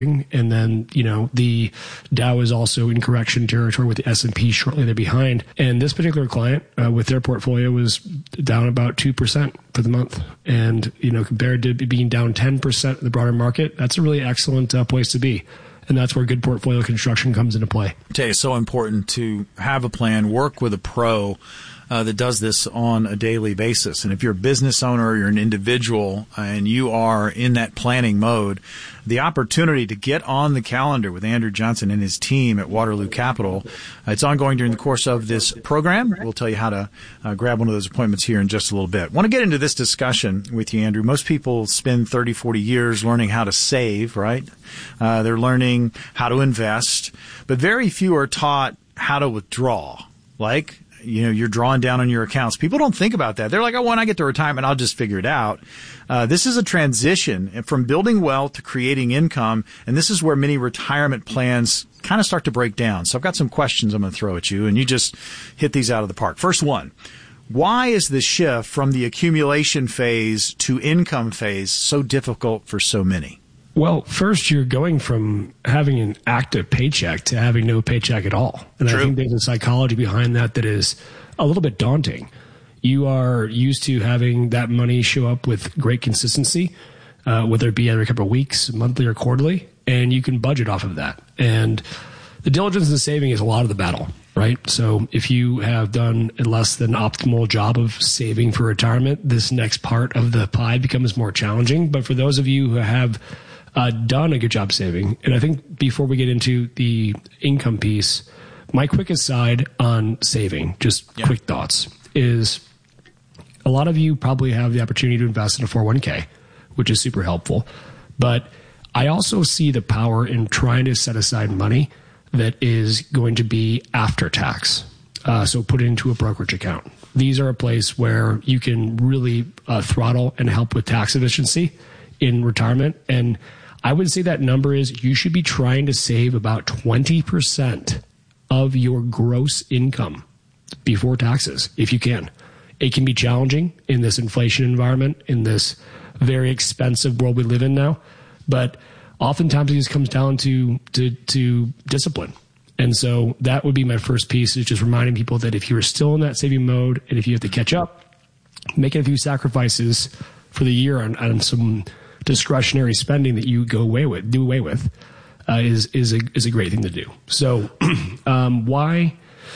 And then, the Dow is also in correction territory with the S&P shortly there behind. And this particular client with their portfolio was down about 2% for the month. And, compared to being down 10% in the broader market, that's a really excellent place to be. And that's where good portfolio construction comes into play. I tell you, it's so important to have a plan, work with a pro that does this on a daily basis. And if you're a business owner or you're an individual and you are in that planning mode, the opportunity to get on the calendar with Andrew Johnson and his team at Waterloo Capital, it's ongoing during the course of this program. We'll tell you how to grab one of those appointments here in just a little bit. I want to get into this discussion with you, Andrew. Most people spend 30, 40 years learning how to save, right? They're learning how to invest, but very few are taught how to withdraw. Like, you're drawing down on your accounts. People don't think about that. They're like, when I get to retirement, I'll just figure it out. This is a transition from building wealth to creating income, and this is where many retirement plans kind of start to break down. So I've got some questions I'm going to throw at you, and you just hit these out of the park. First one, why is the shift from the accumulation phase to income phase so difficult for so many? Well, first, you're going from having an active paycheck to having no paycheck at all. And True. I think there's a psychology behind that is a little bit daunting. You are used to having that money show up with great consistency, whether it be every couple of weeks, monthly or quarterly, and you can budget off of that. And the diligence and saving is a lot of the battle, right? So if you have done a less than optimal job of saving for retirement, this next part of the pie becomes more challenging. But for those of you who have done a good job saving. And I think before we get into the income piece, my quick aside on saving, quick thoughts, is a lot of you probably have the opportunity to invest in a 401k, which is super helpful. But I also see the power in trying to set aside money that is going to be after tax. So put it into a brokerage account. These are a place where you can really throttle and help with tax efficiency in retirement. And I would say that number is you should be trying to save about 20% of your gross income before taxes, if you can. It can be challenging in this inflation environment, in this very expensive world we live in now. But oftentimes it just comes down to discipline. And so that would be my first piece, is just reminding people that if you're still in that saving mode and if you have to catch up, making a few sacrifices for the year on some discretionary spending that you do away with, is a great thing to do. So, why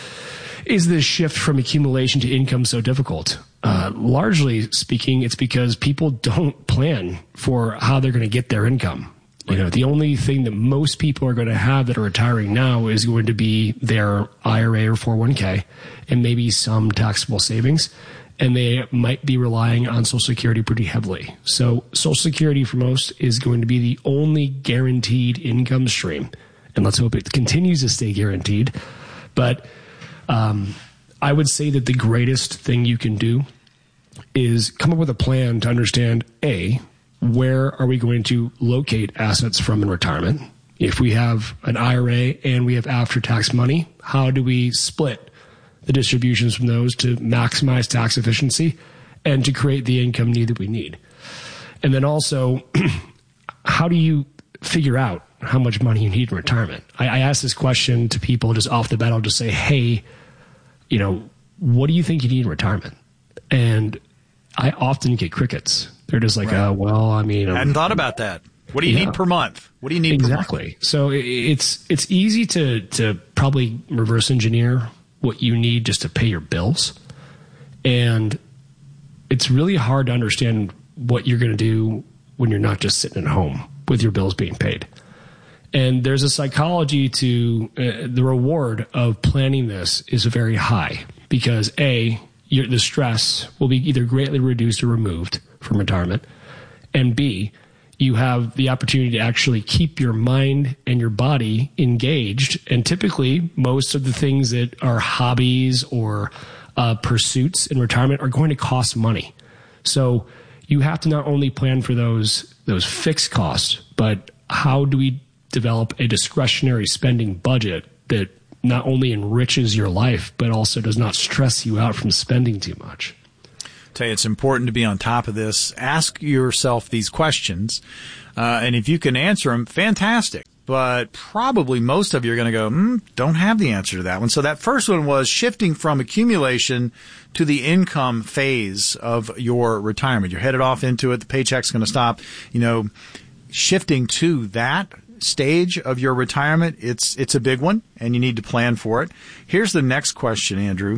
is this shift from accumulation to income so difficult? Largely speaking, it's because people don't plan for how they're going to get their income. The only thing that most people are going to have that are retiring now is going to be their IRA or 401k and maybe some taxable savings. And they might be relying on Social Security pretty heavily. So Social Security for most is going to be the only guaranteed income stream. And let's hope it continues to stay guaranteed. But I would say that the greatest thing you can do is come up with a plan to understand, A, where are we going to locate assets from in retirement? If we have an IRA and we have after-tax money, how do we split the distributions from those to maximize tax efficiency and to create the income need that we need? And then also, how do you figure out how much money you need in retirement? I ask this question to people just off the bat. I'll just say, hey, what do you think you need in retirement? And I often get crickets. They're just like, right. I hadn't thought about that. What do you need per month? What do you need per month? Exactly. So it's easy to probably reverse engineer what you need just to pay your bills. And it's really hard to understand what you're going to do when you're not just sitting at home with your bills being paid. And there's a psychology to the reward of planning this is very high because A, the stress will be either greatly reduced or removed from retirement. And B, you have the opportunity to actually keep your mind and your body engaged. And typically, most of the things that are hobbies or pursuits in retirement are going to cost money. So you have to not only plan for those fixed costs, but how do we develop a discretionary spending budget that not only enriches your life, but also does not stress you out from spending too much? Tell you, it's important to be on top of this. Ask yourself these questions, and if you can answer them, fantastic. But probably most of you are going to go, don't have the answer to that one. So that first one was shifting from accumulation to the income phase of your retirement. You're headed off into it. The paycheck's going to stop. Shifting to that stage of your retirement, it's a big one, and you need to plan for it. Here's the next question, Andrew.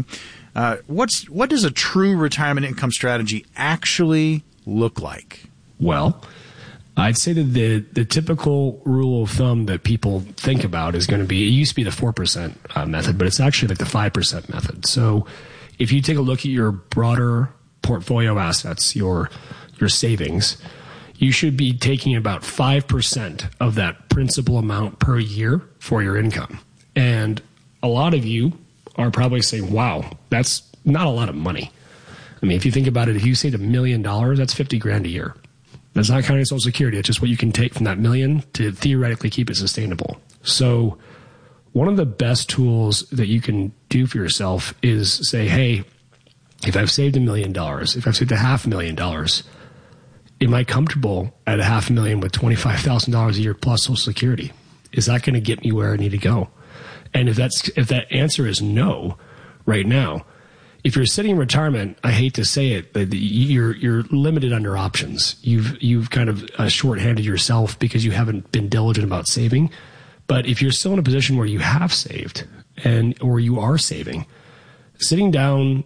What does a true retirement income strategy actually look like? Well, I'd say that the typical rule of thumb that people think about is going to be, it used to be the 4% method, but it's actually like the 5% method. So if you take a look at your broader portfolio assets, your savings, you should be taking about 5% of that principal amount per year for your income. And a lot of you are probably saying, wow, that's not a lot of money. I mean, if you think about it, if you saved $1 million, that's $50,000 a year. That's not counting Social Security. It's just what you can take from that million to theoretically keep it sustainable. So one of the best tools that you can do for yourself is say, hey, if I've saved $1 million, if I've saved $500,000, am I comfortable at $500,000 with $25,000 a year plus Social Security? Is that going to get me where I need to go? And if that answer is no right now, if you're sitting in retirement, I hate to say it, but you're limited on your options. You've kind of shorthanded yourself because you haven't been diligent about saving. But if you're still in a position where you have saved or you are saving, sitting down,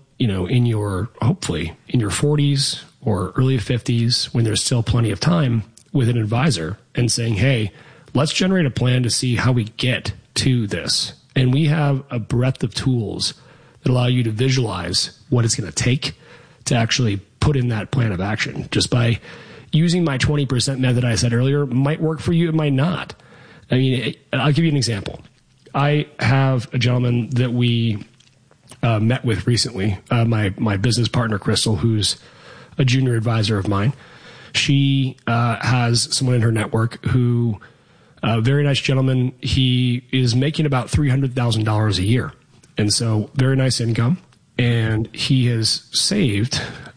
hopefully in your 40s or early 50s, when there's still plenty of time, with an advisor and saying, hey, let's generate a plan to see how we get to this. And we have a breadth of tools that allow you to visualize what it's going to take to actually put in that plan of action. Just by using my 20% method I said earlier, might work for you, it might not. I mean, I'll give you an example. I have a gentleman that we met with recently, my business partner, Crystal, who's a junior advisor of mine. She has someone in her network who, a very nice gentleman, he is making about $300,000 a year. And so very nice income. And he has saved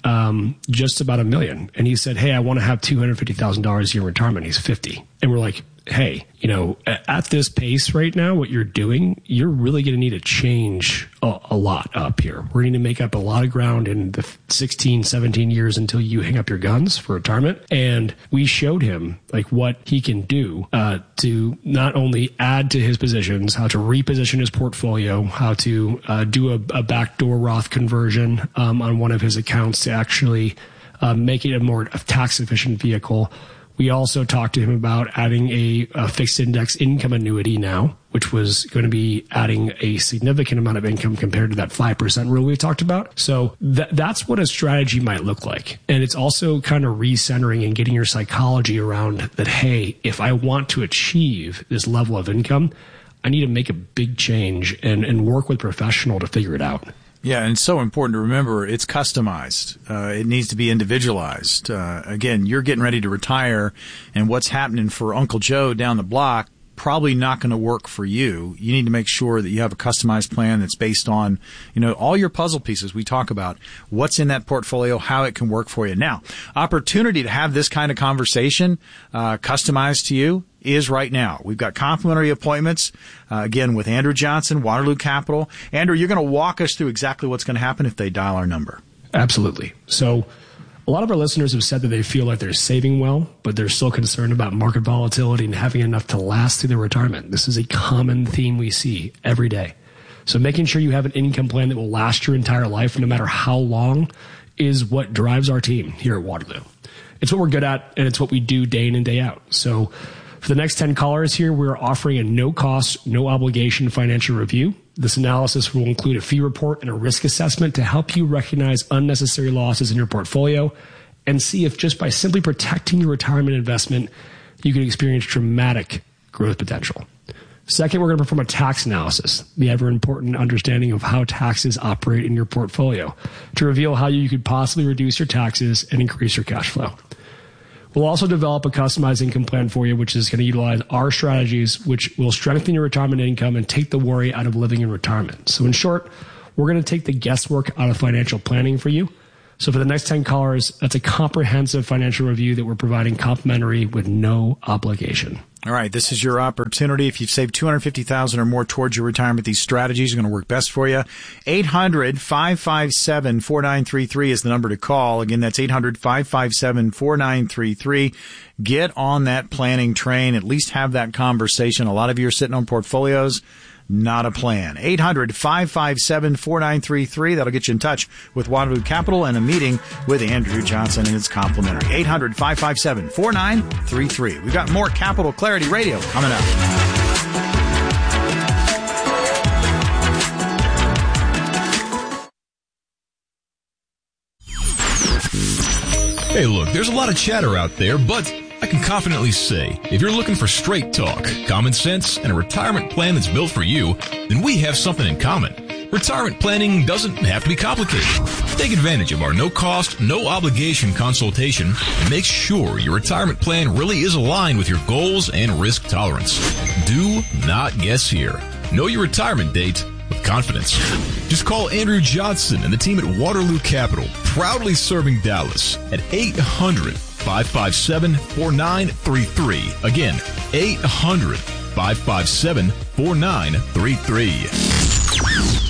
just about $1 million. And he said, hey, I want to have $250,000 a year in retirement. He's 50. And we're like, hey, at this pace right now, what you're doing, you're really going to need to change a lot up here. We're going to make up a lot of ground in the 16, 17 years until you hang up your guns for retirement. And we showed him like what he can do to not only add to his positions, how to reposition his portfolio, how to do a backdoor Roth conversion on one of his accounts to actually make it a more tax efficient vehicle. We also talked to him about adding a fixed index income annuity now, which was going to be adding a significant amount of income compared to that 5% rule we talked about. So that's what a strategy might look like. And it's also kind of recentering and getting your psychology around that, hey, if I want to achieve this level of income, I need to make a big change and work with a professional to figure it out. Yeah, and it's so important to remember it's customized. It needs to be individualized. Again, you're getting ready to retire, and what's happening for Uncle Joe down the block probably not going to work for you. You need to make sure that you have a customized plan that's based on, all your puzzle pieces we talk about, what's in that portfolio, how it can work for you. Now, opportunity to have this kind of conversation customized to you is right now. We've got complimentary appointments, again, with Andrew Johnson, Waterloo Capital. Andrew, you're going to walk us through exactly what's going to happen if they dial our number. Absolutely. So a lot of our listeners have said that they feel like they're saving well, but they're still concerned about market volatility and having enough to last through their retirement. This is a common theme we see every day. So making sure you have an income plan that will last your entire life, no matter how long, is what drives our team here at Waterloo. It's what we're good at, and it's what we do day in and day out. So for the next 10 callers here, we're offering a no-cost, no-obligation financial review. This analysis will include a fee report and a risk assessment to help you recognize unnecessary losses in your portfolio and see if just by simply protecting your retirement investment, you can experience dramatic growth potential. Second, we're going to perform a tax analysis, the ever-important understanding of how taxes operate in your portfolio, to reveal how you could possibly reduce your taxes and increase your cash flow. We'll also develop a customized income plan for you, which is going to utilize our strategies, which will strengthen your retirement income and take the worry out of living in retirement. So in short, we're going to take the guesswork out of financial planning for you. So for the next 10 callers, that's a comprehensive financial review that we're providing complimentary with no obligation. All right, this is your opportunity. If you've saved $250,000 or more towards your retirement, these strategies are going to work best for you. 800-557-4933 is the number to call. Again, that's 800-557-4933. Get on that planning train. At least have that conversation. A lot of you are sitting on portfolios. Not a plan. 800-557-4933. That'll get you in touch with Waterloo Capital and a meeting with Andrew Johnson, and it's complimentary. 800-557-4933. We've got more Capital Clarity Radio coming up. Hey, look, there's a lot of chatter out there, but I can confidently say, if you're looking for straight talk, common sense, and a retirement plan that's built for you, then we have something in common. Retirement planning doesn't have to be complicated. Take advantage of our no-cost, no-obligation consultation and make sure your retirement plan really is aligned with your goals and risk tolerance. Do not guess here. Know your retirement date with confidence. Just call Andrew Johnson and the team at Waterloo Capital, proudly serving Dallas, at 800-557-4933. Again, 800-557-4933.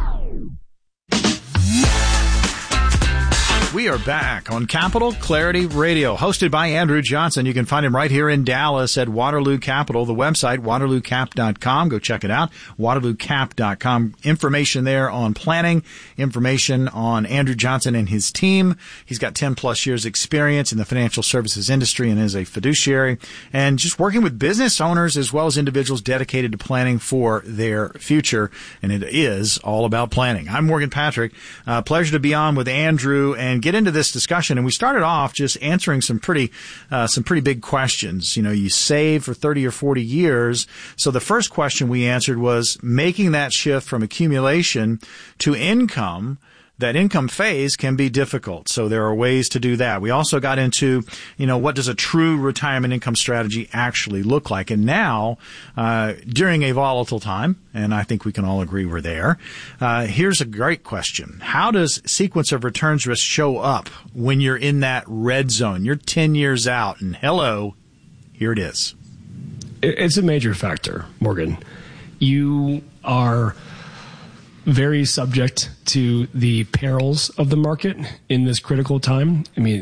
We are back on Capital Clarity Radio, hosted by Andrew Johnson. You can find him right here in Dallas at Waterloo Capital, the website, waterloocap.com. Go check it out, waterloocap.com. Information there on planning, information on Andrew Johnson and his team. He's got 10-plus years experience in the financial services industry and is a fiduciary, and just working with business owners as well as individuals dedicated to planning for their future, and it is all about planning. I'm Morgan Patrick. Pleasure to be on with Andrew and get into this discussion. And we started off just answering some pretty big questions. You know, you save for 30 or 40 years. So the first question we answered was making that shift from accumulation to income. That income phase can be difficult. So there are ways to do that. We also got into, what does a true retirement income strategy actually look like? And now, during a volatile time, and I think we can all agree we're there, here's a great question. How does sequence of returns risk show up when you're in that red zone? You're 10 years out, and hello, here it is. It's a major factor, Morgan. You are very subject to the perils of the market in this critical time. I mean,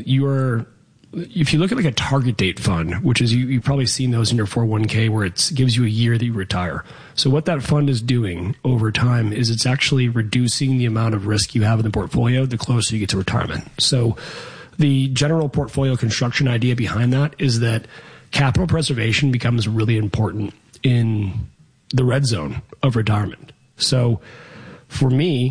if you look at like a target date fund, which is you've probably seen those in your 401k where it gives you a year that you retire. So what that fund is doing over time is it's actually reducing the amount of risk you have in the portfolio the closer you get to retirement. So the general portfolio construction idea behind that is that capital preservation becomes really important in the red zone of retirement. So for me,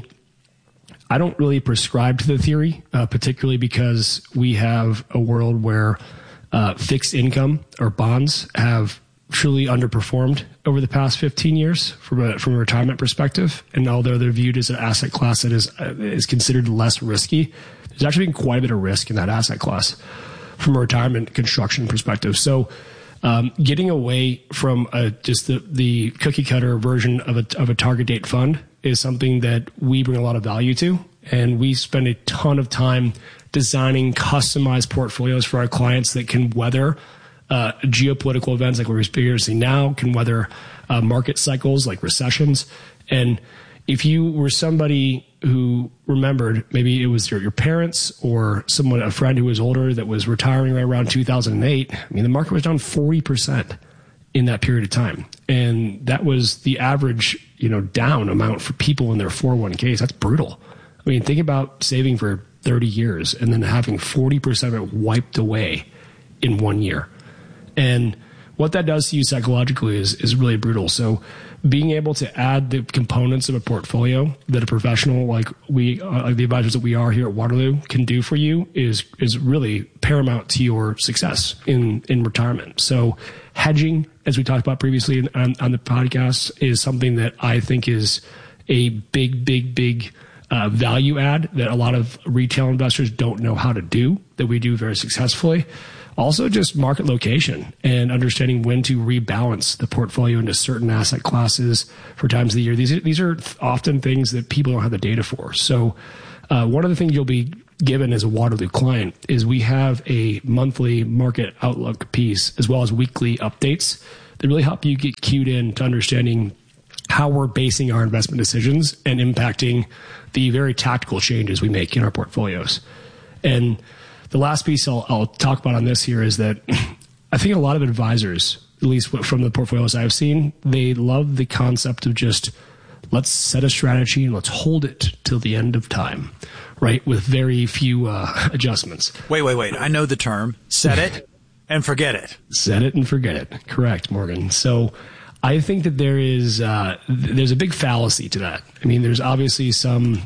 I don't really prescribe to the theory, particularly because we have a world where fixed income or bonds have truly underperformed over the past 15 years from a retirement perspective. And although they're viewed as an asset class that is considered less risky, there's actually been quite a bit of risk in that asset class from a retirement construction perspective. So getting away from just the cookie cutter version of a target date fund is something that we bring a lot of value to. And we spend a ton of time designing customized portfolios for our clients that can weather geopolitical events like we're experiencing now, can weather market cycles like recessions. And if you were somebody who remembered, maybe it was your parents or a friend who was older that was retiring right around 2008, I mean, the market was down 40% in that period of time. And that was the average, down amount for people in their 401ks. That's brutal. I mean, think about saving for 30 years and then having 40% of it wiped away in 1 year. And what that does to you psychologically is really brutal. So being able to add the components of a portfolio that a professional like the advisors that we are here at Waterloo can do for you is really paramount to your success in retirement. So hedging, as we talked about previously on the podcast, is something that I think is a big value add that a lot of retail investors don't know how to do, that we do very successfully. Also, just market location and understanding when to rebalance the portfolio into certain asset classes for times of the year. These are often things that people don't have the data for. So one of the things you'll be given as a Waterloo client is we have a monthly market outlook piece as well as weekly updates that really help you get cued in to understanding how we're basing our investment decisions and impacting the very tactical changes we make in our portfolios. And the last piece I'll talk about on this here is that I think a lot of advisors, at least from the portfolios I've seen, they love the concept of just let's set a strategy and let's hold it till the end of time, right? With very few adjustments. Wait. I know the term. Set it and forget it. Set it and forget it. Correct, Morgan. So I think that there's a big fallacy to that. I mean, there's obviously some,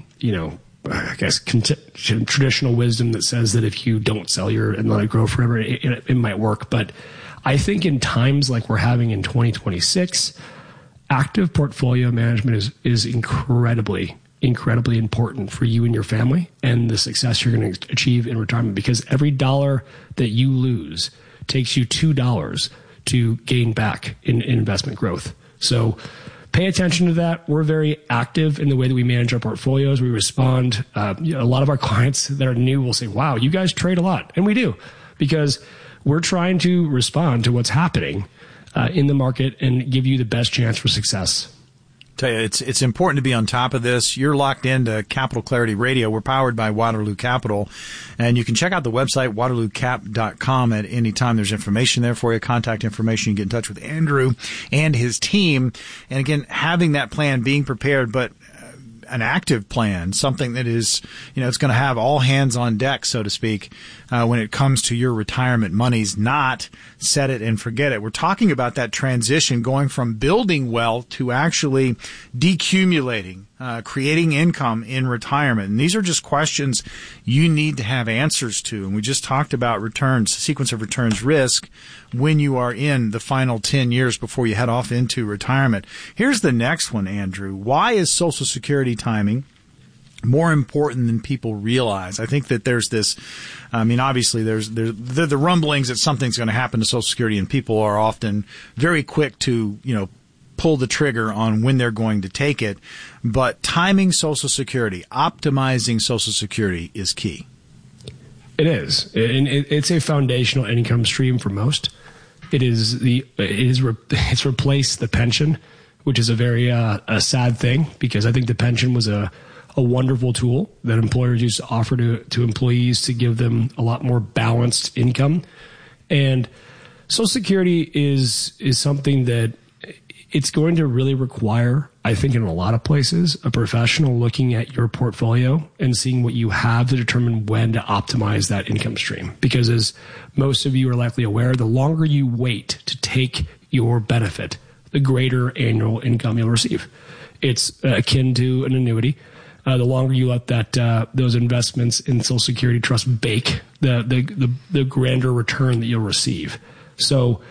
I guess traditional wisdom that says that if you don't sell and let it grow forever, it might work. But I think in times like we're having in 2026, active portfolio management is incredibly important for you and your family and the success you're going to achieve in retirement, because every dollar that you lose takes you $2 to gain back in investment growth. So pay attention to that. We're very active in the way that we manage our portfolios. We respond. A lot of our clients that are new will say, wow, you guys trade a lot. And we do, because we're trying to respond to what's happening in the market and give you the best chance for success. Tell you, it's important to be on top of this. You're locked into Capital Clarity Radio. We're powered by Waterloo Capital, and you can check out the website waterloocap.com at any time. There's information there for you, contact information. You get in touch with Andrew and his team. And again, having that plan, being prepared, but an active plan, something that is, it's going to have all hands on deck, so to speak, when it comes to your retirement monies, not set it and forget it. We're talking about that transition going from building wealth to actually decumulating, creating income in retirement. And these are just questions you need to have answers to. And we just talked about returns, sequence of returns risk when you are in the final 10 years before you head off into retirement. Here's the next one, Andrew. Why is Social Security timing more important than people realize? I think that there's this, obviously there's the rumblings that something's going to happen to Social Security, and people are often very quick to, pull the trigger on when they're going to take it. But timing Social Security, optimizing Social Security is key. It is. And it's a foundational income stream for most. It's replaced the pension, which is a very a sad thing, because I think the pension was a wonderful tool that employers used to offer to employees to give them a lot more balanced income. And Social Security is something that it's going to really require, I think in a lot of places, a professional looking at your portfolio and seeing what you have to determine when to optimize that income stream. Because as most of you are likely aware, the longer you wait to take your benefit, the greater annual income you'll receive. It's akin to an annuity. The longer you let those investments in Social Security trust bake, the grander return that you'll receive. So,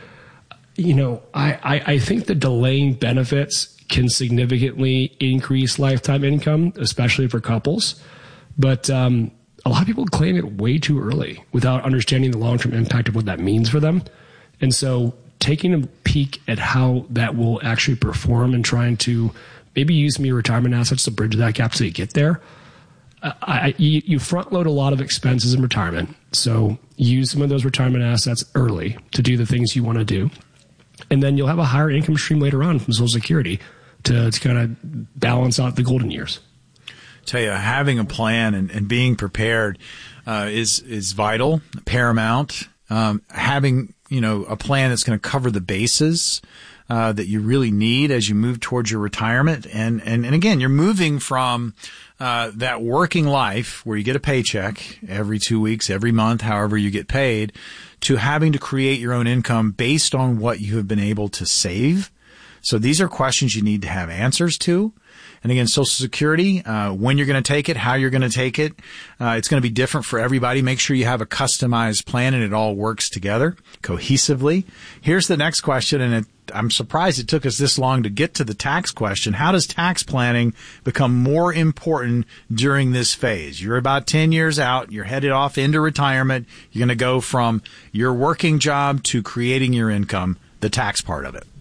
I think that delaying benefits can significantly increase lifetime income, especially for couples. But a lot of people claim it way too early without understanding the long-term impact of what that means for them. And so taking a peek at how that will actually perform and trying to maybe use some of your retirement assets to bridge that gap so you get there. You front load a lot of expenses in retirement. So use some of those retirement assets early to do the things you want to do. And then you'll have a higher income stream later on from Social Security to kind of balance out the golden years. Tell you, having a plan and being prepared is vital, paramount. Having a plan that's going to cover the bases that you really need as you move towards your retirement, and again, you're moving from that working life where you get a paycheck every 2 weeks, every month, however you get paid, to having to create your own income based on what you have been able to save. So these are questions you need to have answers to. And again, Social Security, when you're going to take it, how you're going to take it, it's going to be different for everybody. Make sure you have a customized plan and it all works together cohesively. Here's the next question, and I'm surprised it took us this long to get to the tax question. How does tax planning become more important during this phase? You're about 10 years out. You're headed off into retirement. You're going to go from your working job to creating your income, the tax part of it.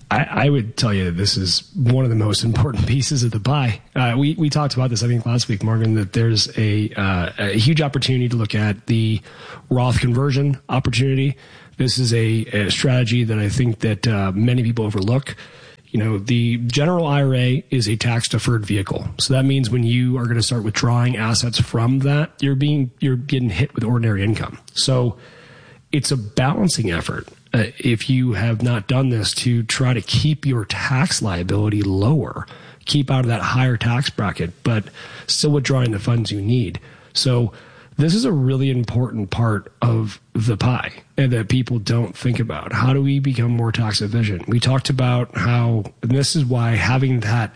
I would tell you that this is one of the most important pieces of the pie. We talked about this, I think, last week, Morgan, that there's a huge opportunity to look at the Roth conversion opportunity. This is a strategy that I think that many people overlook. You know, the general IRA is a tax-deferred vehicle. So that means when you are going to start withdrawing assets from that, you're getting hit with ordinary income. So it's a balancing effort. If you have not done this, to try to keep your tax liability lower, keep out of that higher tax bracket, but still withdrawing the funds you need. So this is a really important part of the pie and that people don't think about. How do we become more tax efficient? We talked about how, and this is why having that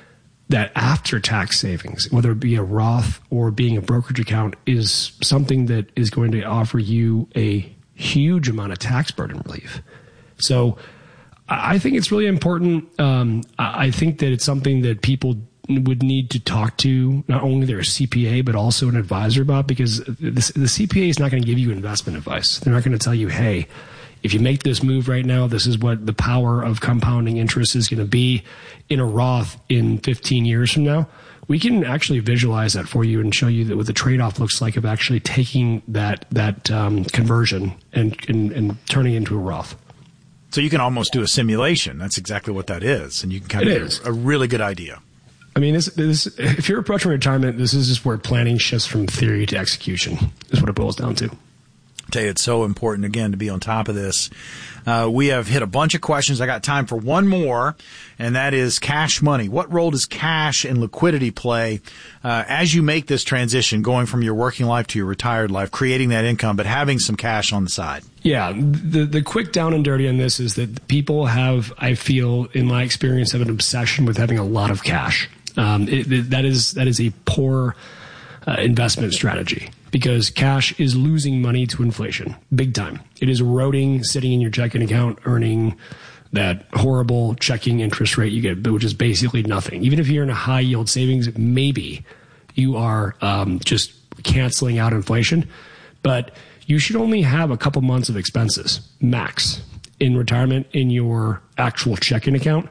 after-tax savings, whether it be a Roth or being a brokerage account, is something that is going to offer you a huge amount of tax burden relief. So I think it's really important. I think that it's something that people would need to talk to not only their CPA, but also an advisor about, because the CPA is not going to give you investment advice. They're not going to tell you, hey, if you make this move right now, this is what the power of compounding interest is going to be in a Roth in 15 years from now. We can actually visualize that for you and show you that what the trade-off looks like of actually taking that conversion and turning it into a Roth. So you can almost do a simulation. That's exactly what that is. And you can kind of get a really good idea. I mean, this, if you're approaching retirement, this is just where planning shifts from theory to execution, is what it boils down to. I tell you, it's so important, again, to be on top of this. We have hit a bunch of questions. I got time for one more, and that is cash money. What role does cash and liquidity play as you make this transition, going from your working life to your retired life, creating that income, but having some cash on the side? Yeah, the quick down and dirty on this is that people have, I feel, in my experience, have an obsession with having a lot of cash. That is a poor investment strategy, because cash is losing money to inflation big time. It is eroding, sitting in your checking account, earning that horrible checking interest rate you get, which is basically nothing. Even if you're in a high yield savings, maybe you are just canceling out inflation, but you should only have a couple months of expenses max in retirement in your actual checking account.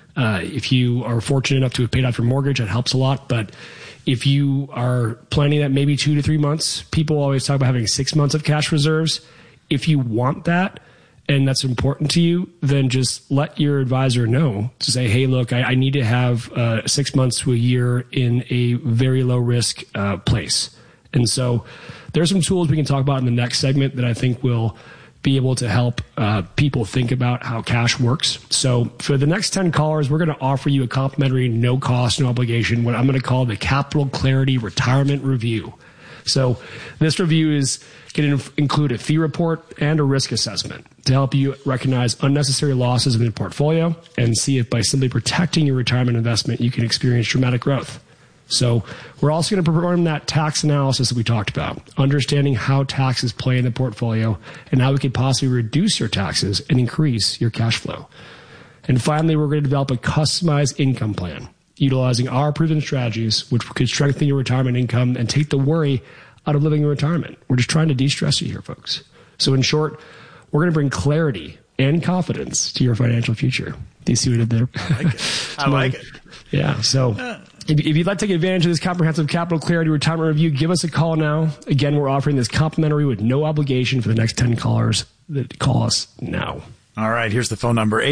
If you are fortunate enough to have paid off your mortgage, that helps a lot. But if you are planning that maybe 2 to 3 months, people always talk about having 6 months of cash reserves. If you want that and that's important to you, then just let your advisor know to say, hey, look, I need to have 6 months to a year in a very low risk place. And so there's some tools we can talk about in the next segment that I think will be able to help people think about how cash works. So for the next 10 callers, we're going to offer you a complimentary, no cost, no obligation, what I'm going to call the Capital Clarity Retirement Review. So this review is going to include a fee report and a risk assessment to help you recognize unnecessary losses in your portfolio and see if by simply protecting your retirement investment, you can experience dramatic growth. So we're also going to perform that tax analysis that we talked about, understanding how taxes play in the portfolio and how we could possibly reduce your taxes and increase your cash flow. And finally, we're going to develop a customized income plan utilizing our proven strategies, which could strengthen your retirement income and take the worry out of living in retirement. We're just trying to de-stress you here, folks. So in short, we're going to bring clarity and confidence to your financial future. Do you see what I did there? I like it. I like it. Yeah. So if you'd like to take advantage of this comprehensive Capital Clarity Retirement Review, give us a call now. Again, we're offering this complimentary with no obligation for the next 10 callers that call us now. All right. Here's the phone number,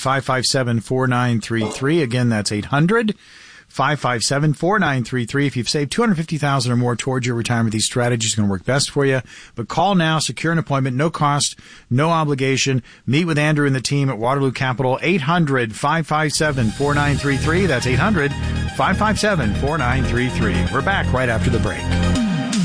800-557-4933. Again, that's 800-557-4933. If you've saved $250,000 or more towards your retirement, these strategies are going to work best for you. But call now, secure an appointment, no cost, no obligation. Meet with Andrew and the team at Waterloo Capital, 800-557-4933. That's 800-557-4933. We're back right after the break.